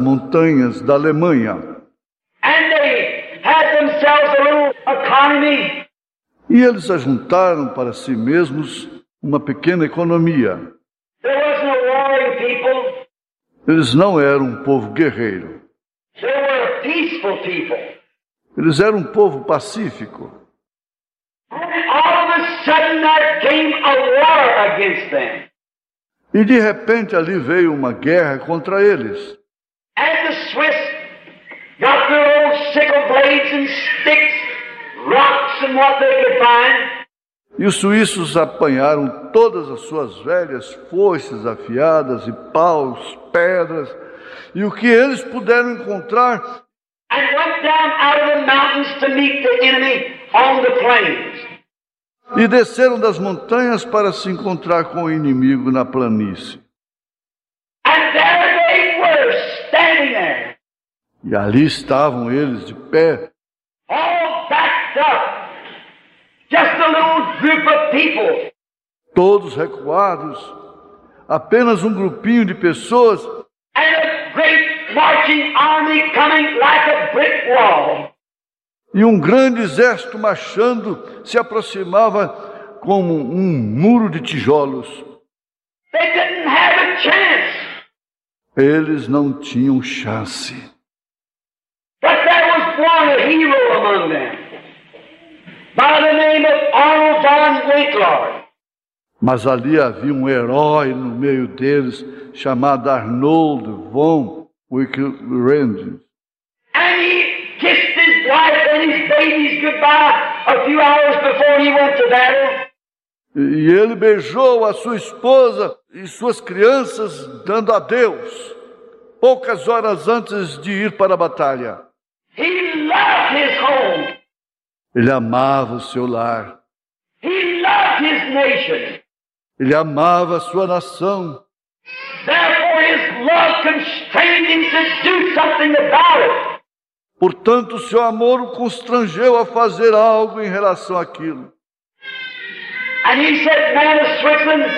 montanhas da Alemanha. And they had themselves a little economy. E eles ajuntaram para si mesmos uma pequena economia. There wasn't a warring people. Eles não eram um povo guerreiro. They were a peaceful people. Eles eram um povo pacífico. And all of a sudden there came a war against them. E de repente ali veio uma guerra contra eles. And the Swiss got their old sickle blades and sticks, rocks and what they could find. E os suíços apanharam todas as suas velhas foices afiadas e paus, pedras, e o que eles puderam encontrar. And went down out of the mountains to meet the enemy on the plains. E desceram das montanhas para se encontrar com o inimigo na planície. And there they were, standing there. E ali estavam eles de pé, All backed up. Just a little group of people. todos recuados, apenas um grupinho de pessoas, And a great marching army coming like a brick wall. e um grande exército marchando se aproximava como um muro de tijolos. They didn't have a chance. Eles não tinham chance. But there was one, a hero among them, by the name of Arnold von Winkler. Mas ali havia um herói no meio deles, chamado Arnold von Wicklerand. And he kissed his wife and his babies goodbye a few hours before he went to battle. E ele beijou a sua esposa e suas crianças, dando adeus, poucas horas antes de ir para a batalha. He loved his home. Ele amava o seu lar. He loved his nation. Ele amava a sua nação. Therefore his love constrained him to do something about it. Portanto, o seu amor o constrangeu a fazer algo em relação àquilo. And he said, man of Switzerland,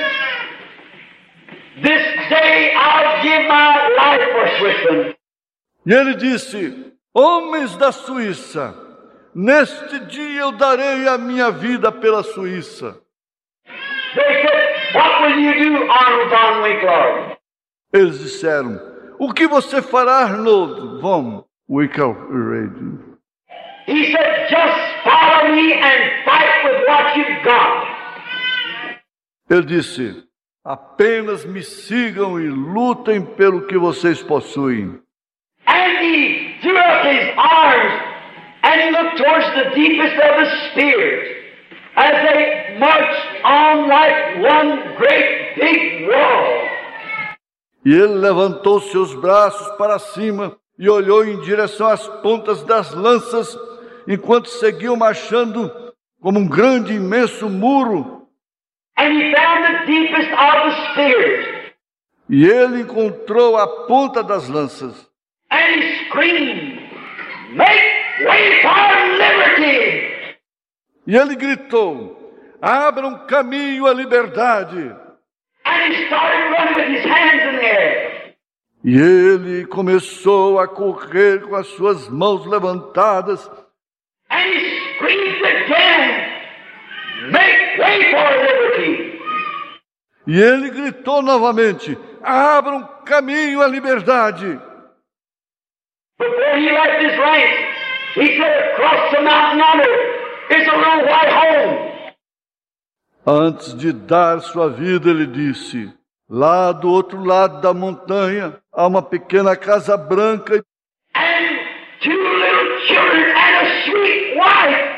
this day I'll give my life for Switzerland. E ele disse: homens da Suíça, neste dia eu darei a minha vida pela Suíça. They said, what will you do, Arnold von Winkler? Eles disseram: o que você fará, Arnold von Wicklerand? He said, just follow me and fight with what you've got. Ele disse: apenas me sigam e lutem pelo que vocês possuem. And he threw up his arms and he looked towards the deepest of the spears as they marched on like one great big wall. E ele levantou seus braços para cima e olhou em direção às pontas das lanças, enquanto seguiam marchando como um grande, imenso muro. And he found the deepest of the spears. E ele encontrou a ponta das lanças. And he screamed, make way for liberty! E ele gritou: abram caminho à liberdade. And he started running with his hands in the air. E ele começou a correr com as suas mãos levantadas. And he screamed again, make way for liberty! E ele gritou novamente: abram caminho à liberdade. Before he left his ranks, he said, across the mountain yonder is a little white home. Antes de dar sua vida, ele disse: lá do outro lado da montanha há uma pequena casa branca And two little children and a sweet wife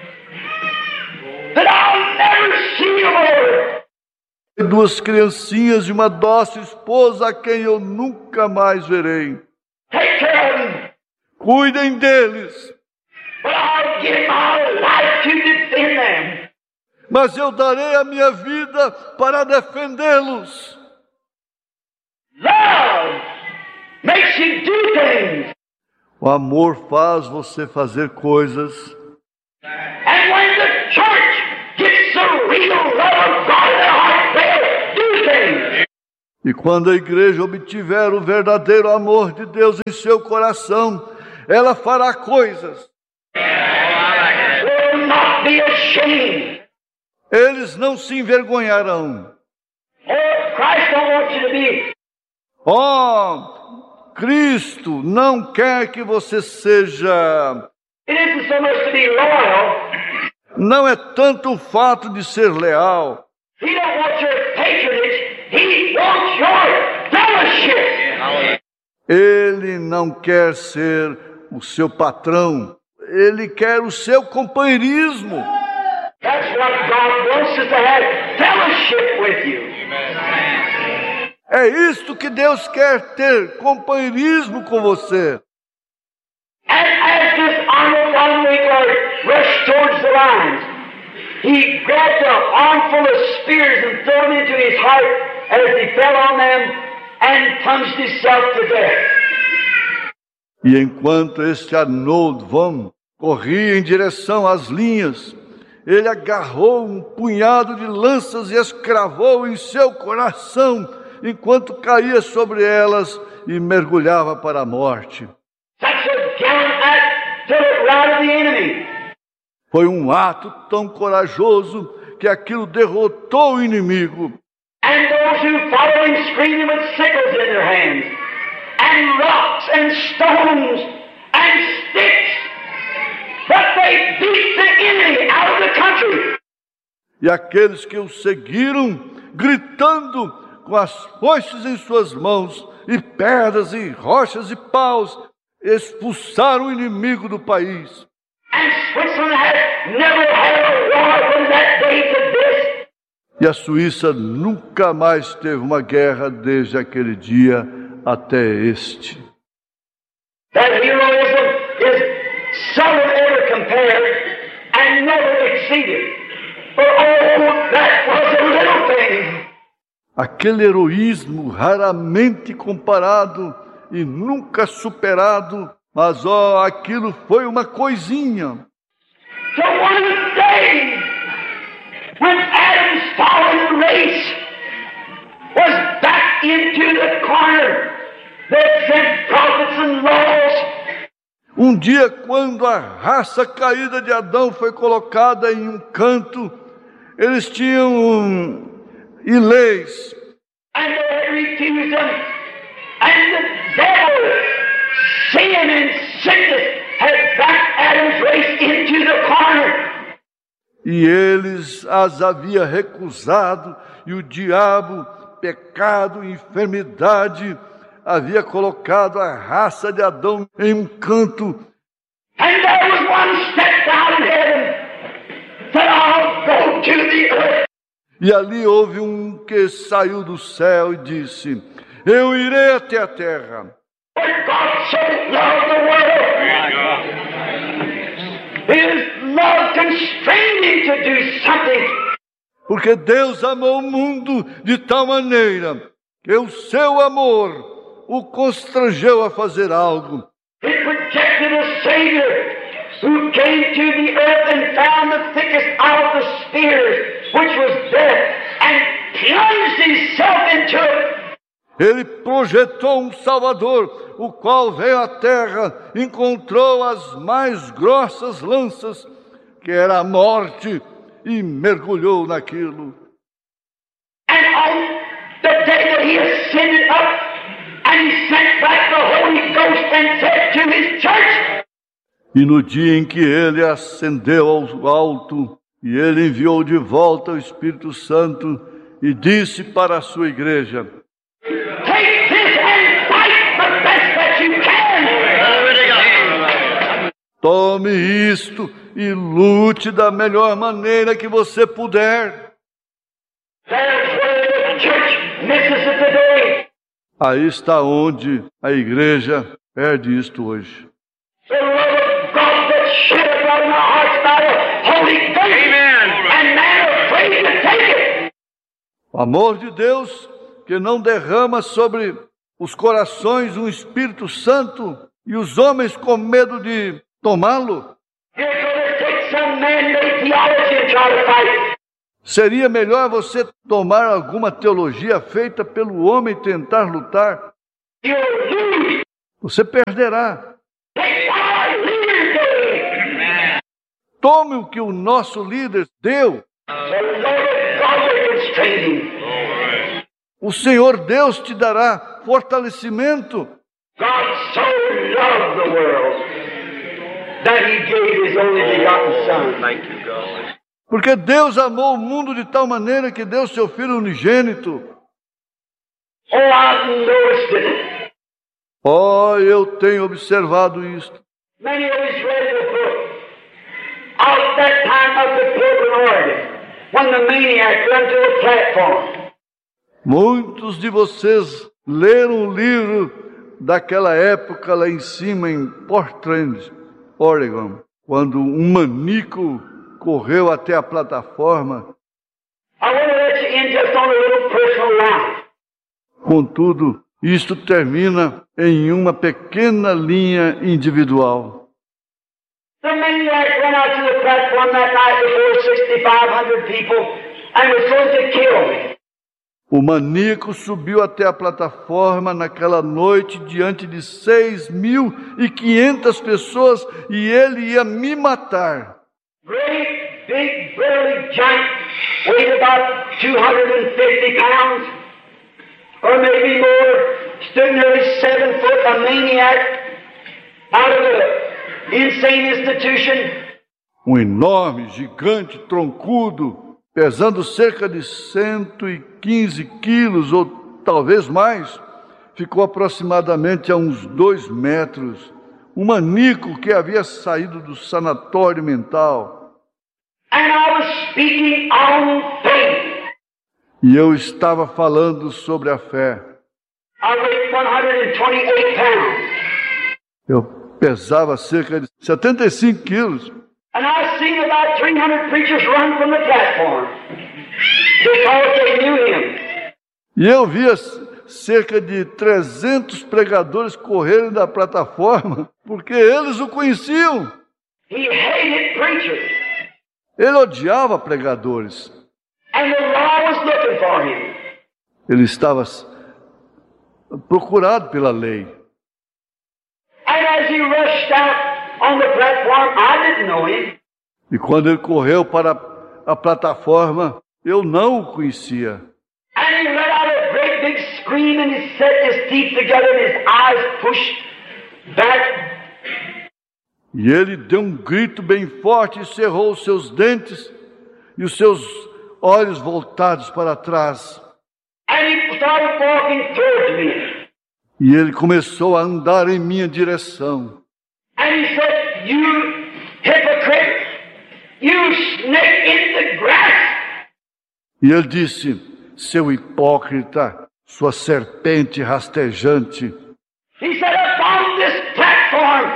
that I'll never see more. e duas criancinhas e uma dócil esposa a quem eu nunca mais verei. Take care of them, Cuidem deles, but I'll give my life to defend them. mas eu darei a minha vida para defendê-los. Love makes you do things. O amor faz você fazer coisas. And when the church gets the real love of God in their heart, they'll do things. E quando a igreja obtiver o verdadeiro amor de Deus em seu coração, ela fará coisas. Will not be ashamed. Eles não se envergonharão. Oh, Christ don't want you to be. Oh, Cristo não quer que você seja... It isn't so much to be loyal. Não é tanto o fato de ser leal. He don't want your patronage. He wants your fellowship. Ele não quer ser o seu patrão. Ele quer o seu companheirismo. That's what God wants us to have, fellowship with you. É isto que Deus quer ter, companheirismo com você. And as this Arnold von Winkler rushed towards the lines, he grabbed an armful of spears and threw them into his heart as he fell on them and plunged himself to death. E enquanto este Arnold von corria em direção às linhas, ele agarrou um punhado de lanças e as cravou em seu coração, enquanto caía sobre elas e mergulhava para a morte. Such a gallant act till it routed the enemy. Foi um ato tão corajoso que aquilo derrotou o inimigo. And those who followed him screaming with sickles in their hands, and rocks and stones and sticks. But they beat the enemy out of the country. E aqueles que o seguiram, gritando com as foices em suas mãos, e pedras e rochas e paus, expulsaram o inimigo do país. And Switzerland has never had a war from that day to this. E a Suíça nunca mais teve uma guerra desde aquele dia até este. That heroism is seldom ever compared and never exceeded. For oh, that was a little thing. Aquele heroísmo raramente comparado e nunca superado, mas aquilo foi uma coisinha. So one day, when Adam's fallen race was back into the corner, they sent prophets and laws. Um dia, quando a raça caída de Adão foi colocada em um canto, eles tinham leis. And they had refused them. And the devil, sin and sickness, had backed Adam's race into the corner. E eles as havia recusado, e o diabo, pecado e enfermidade, havia colocado a raça de Adão em um canto. And there was one stepped out in heaven, said, I'll go to the earth. E ali houve um que saiu do céu e disse, eu irei até a terra. For God so loved the world. His love constrained him to do something. Porque Deus amou o mundo de tal maneira que o seu amor o constrangeu a fazer algo. He projected a Savior who came to the earth and found the thickest of the spears, which was death, and plunged himself into it. Ele projetou um Salvador, o qual veio à terra, encontrou as mais grossas lanças, que era a morte, e mergulhou naquilo. And on the day that he ascended up, and he sent back the Holy Ghost and said to his church, E no dia em que ele ascendeu ao alto, e ele enviou de volta o Espírito Santo, e disse para a sua igreja, take this and fight the best that you can. tome isto e lute da melhor maneira que você puder. There's where the church misses it today. Aí está onde a igreja perde isto hoje. The love of God that's shed abroad in our hearts by the Holy Ghost. Amen. And man afraid to take it. O amor de Deus que não derrama sobre os corações um Espírito Santo e os homens com medo de tomá-lo. You're going to take some man-made theology and try to fight it. Seria melhor você tomar alguma teologia feita pelo homem e tentar lutar. Você perderá. Tome o que o nosso líder deu. O Senhor Deus te dará fortalecimento. God so loved the world that He gave His only begotten Son. Thank you, God. Porque Deus amou o mundo de tal maneira que deu seu Filho unigênito. Oh, I've noticed it. Oh, eu tenho observado isto. Many of us read the book of that time of the Pilgrim Order, when the maniac went to the platform. Muitos de vocês leram o livro daquela época lá em cima, em Portland, Oregon, quando um maníaco correu até a plataforma. I want to let you in just on a little personal line. Contudo, isto termina em uma pequena linha individual. The maniac went out to the platform that night before 6,500 people and was going to kill me. O maníaco subiu até a plataforma naquela noite diante de 6.500 pessoas e ele ia me matar. Great, big, burly giant, weighed about 250 pounds, or maybe more, stood nearly 7 foot, a maniac, out of the insane institution. Um enorme, gigante, troncudo, pesando cerca de 115 quilos ou talvez mais, ficou aproximadamente a uns 2 metros. Um maníaco que havia saído do sanatório mental. And I was speaking on faith. E eu estava falando sobre a fé. I weighed 128 pounds. Eu pesava cerca de 75 quilos. And I seen about 300 preachers run from the platform because they knew Him. E eu via cerca de 300 pregadores correrem da plataforma, porque eles o conheciam. He hated preachers. Ele odiava pregadores. And the law was looking for him. Ele estava procurado pela lei. And as he rushed out on the platform, I didn't know him. E quando ele correu para a plataforma, eu não o conhecia. And he let out a great big scream and he set his teeth together and his eyes pushed back. E ele deu um grito bem forte e cerrou os seus dentes e os seus olhos voltados para trás. And he started walking towards me. E ele começou a andar em minha direção. And he said, "You hypocrite, you snake in the grass." E ele disse, seu hipócrita, sua serpente rastejante. He said, "Upon this platform,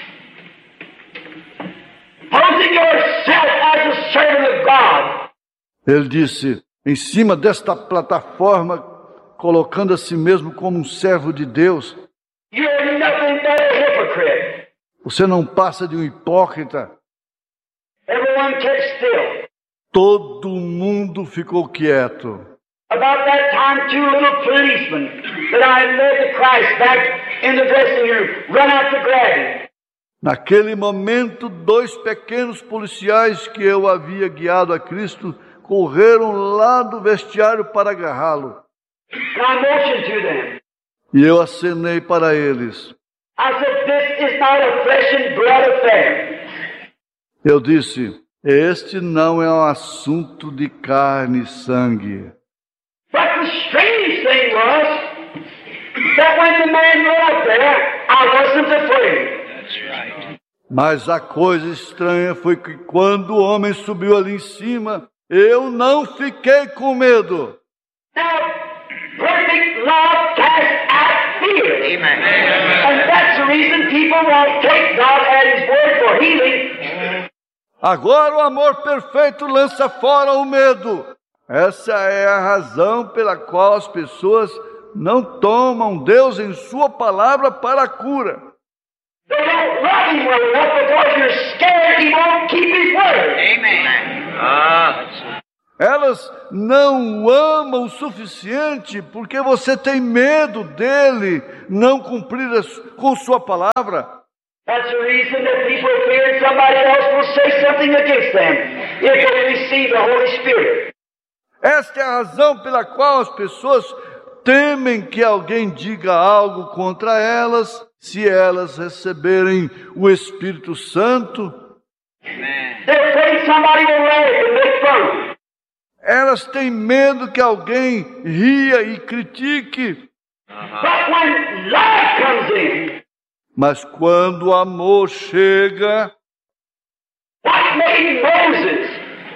posing yourself as a servant of God." Ele disse, em cima desta plataforma, colocando a si mesmo como um servo de Deus. "You're nothing but a hypocrite." Você não passa de um hipócrita. Everyone kept still. Todo mundo ficou quieto. About that time, 2 little policemen that I had led to Christ back in the dressing room run out to grab him. Naquele momento, 2 pequenos policiais que eu havia guiado a Cristo correram lá do vestiário para agarrá-lo. And I motioned to them. E eu acenei para eles. I said, "This is not a flesh and blood affair." Eu disse, este não é um assunto de carne e sangue. But the strange thing was that when the man went up there, I wasn't afraid. Mas a coisa estranha foi que quando o homem subiu ali em cima, eu não fiquei com medo. Now, perfect love casts out fear. Amen. And that's the reason people won't take God at His word for healing. Agora o amor perfeito lança fora o medo. Essa é a razão pela qual as pessoas não tomam Deus em sua palavra para a cura. They don't love Him well enough because you're scared He won't keep His word. Amen. Elas não o amam o suficiente porque você tem medo dele não cumprir com sua palavra. That's the reason that people fear somebody else will say something against them if they receive the Holy Spirit. Esta é a razão pela qual as pessoas temem que alguém diga algo contra elas se elas receberem o Espírito Santo. They're afraid somebody will laugh and make fun. Elas têm medo que alguém ria e critique. But when love comes in, Mas quando o amor chega, what made Moses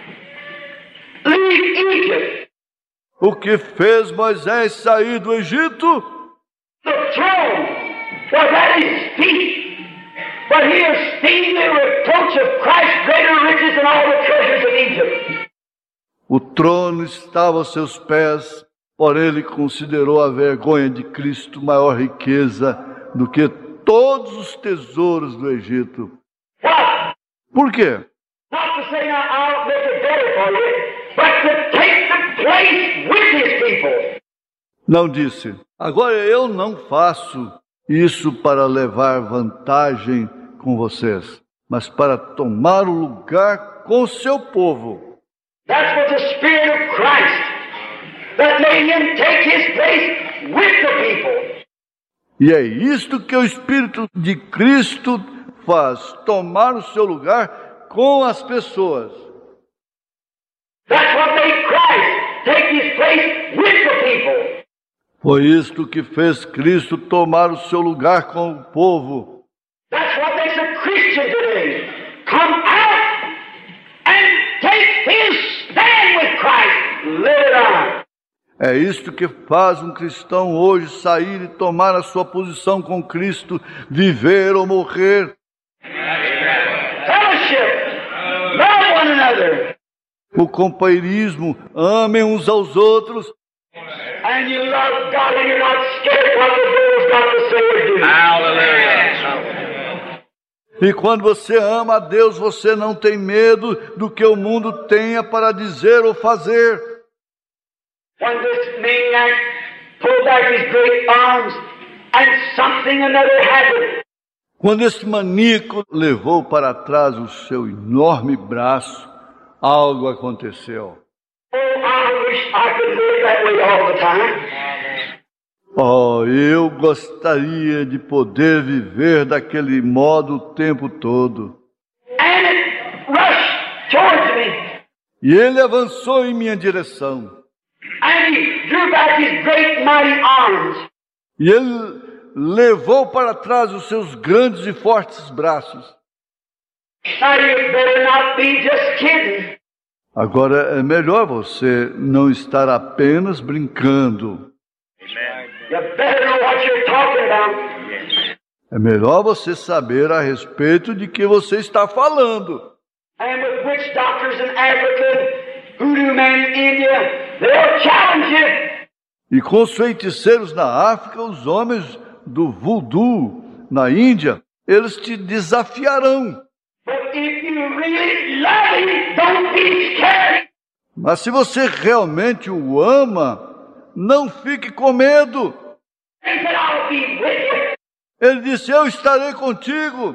leave Egypt? o que fez Moisés sair do Egito? The throne was at his feet, but he esteemed the reproach of Christ greater riches than all the treasures of Egypt. O trono estava aos seus pés, porém ele considerou a vergonha de Cristo maior riqueza do que todos os tesouros do Egito. What? Por quê? Not to say now I'll make it better for you, but to take the place with his people. Não disse, agora eu não faço isso para levar vantagem com vocês, mas para tomar o lugar com o seu povo. That's what the Spirit of Christ that made him take his place with the people. E é isto que o Espírito de Cristo faz, tomar o seu lugar com as pessoas. That's what made Christ take his place with the people. Foi isto que fez Cristo tomar o seu lugar com o povo. That's what makes a Christian today come out and take his stand with Christ. Live it on. É isto que faz um cristão hoje sair e tomar a sua posição com Cristo, viver ou morrer. Fellowship. Love one another. O companheirismo, amem uns aos outros. And you love God and you're not scared what the world's got to say or do. Hallelujah. E quando você ama a Deus, você não tem medo do que o mundo tenha para dizer ou fazer. When this maniac pulled back his great arms and something another happened. Quando esse maníaco levou para trás o seu enorme braço, algo aconteceu. Oh, I wish I could live that way all the time. Oh, eu gostaria de poder viver daquele modo o tempo todo. And it rushed towards me. E ele avançou em minha direção. And he drew back his great mighty arms. E ele levou para trás os seus grandes e fortes braços. Now you better not be just kidding. Agora é melhor você não estar apenas brincando. You better know what you're talking about. É melhor você saber a respeito de que você está falando. And with witch doctors in Africa, hoodoo men in India, they'll challenge you. E com os feiticeiros na África, os homens do voodoo na Índia, eles te desafiarão. But if you really love him, don't be scared. Mas se você realmente o ama, não fique com medo. He said, I'll be with you. Ele disse, eu estarei contigo.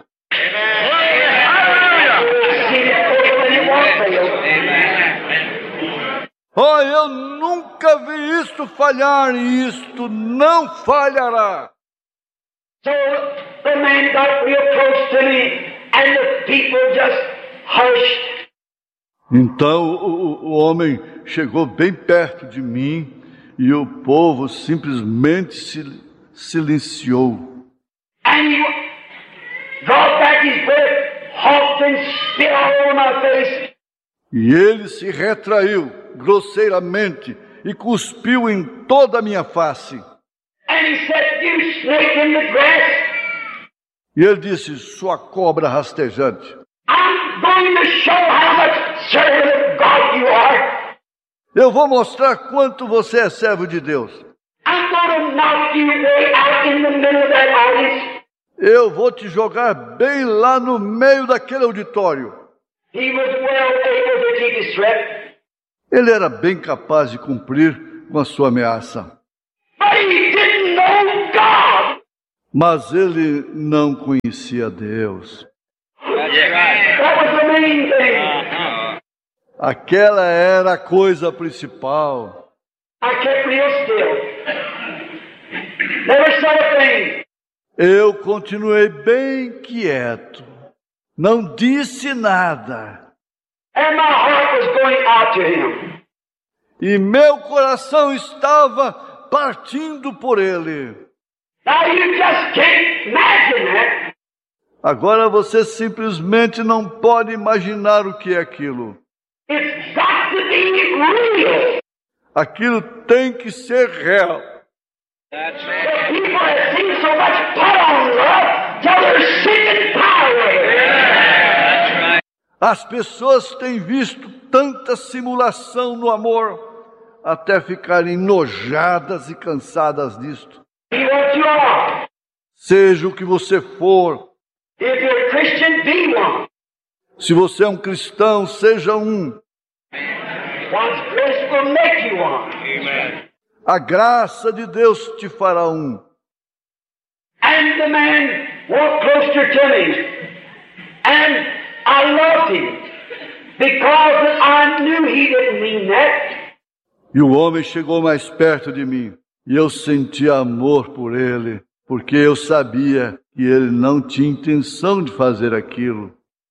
Oh, eu nunca vi isto falhar e isto não falhará. So the man got real close to me and the people just hushed. Então o homem chegou bem perto de mim e o povo simplesmente se silenciou. And he brought back his breath, hawked and spit all over my face. E ele se retraiu grosseiramente e cuspiu em toda a minha face. And he said, you snake in the grass, E ele disse, sua cobra rastejante, I'm going to show how much servant of God you are. eu vou mostrar quanto você é servo de Deus. I'm going to knock you way out in the middle of that audience. Eu vou te jogar bem lá no meio daquele auditório. He was well able to keep his threat. Ele era bem capaz de cumprir com a sua ameaça. But he didn't know God. Mas ele não conhecia Deus. That was the main thing. Aquela era a coisa principal. I kept real still. Never said a thing. Eu continuei bem quieto. Não disse nada. And my heart was going out to him. E meu coração estava partindo por ele. Now you just can't imagine that. Agora você simplesmente não pode imaginar o que é aquilo. It's got to be real. Aquilo tem que ser real. The people have seen so much put on love till they're sick and tired. As pessoas têm visto tanta simulação no amor, até ficarem enojadas e cansadas disto. Be what you are. Seja o que você for, If you're a Christian, be one. se você é um cristão, seja um. God's grace will make you one. Amen. A graça de Deus te fará um. And the man walked closer to me. And I loved him. Because I knew he didn't mean that. E o homem chegou mais perto de mim. E eu senti amor por ele, porque eu sabia que ele não tinha intenção de fazer aquilo.